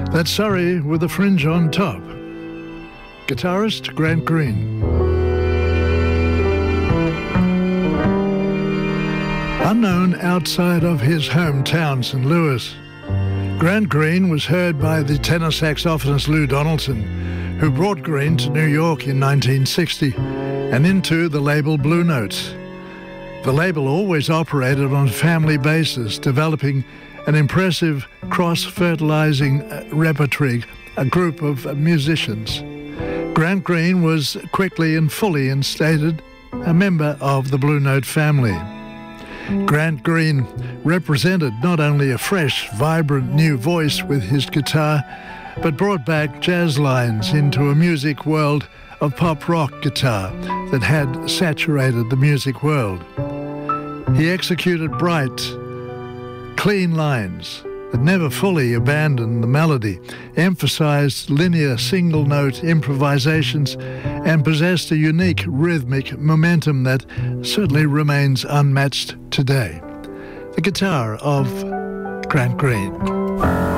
That's Surrey with a fringe on top. Guitarist Grant Green. Unknown outside of his hometown, St. Louis, Grant Green was heard by the tenor saxophonist Lou Donaldson, who brought Green to New York in 1960 and into the label Blue Notes. The label always operated on a family basis, developing an impressive cross-fertilizing repertoire, a group of musicians. Grant Green was quickly and fully instated a member of the Blue Note family. Grant Green represented not only a fresh, vibrant new voice with his guitar, but brought back jazz lines into a music world of pop-rock guitar that had saturated the music world. He executed bright, clean lines that never fully abandoned the melody, emphasized linear single-note improvisations, and possessed a unique rhythmic momentum that certainly remains unmatched today. The guitar of Grant Green.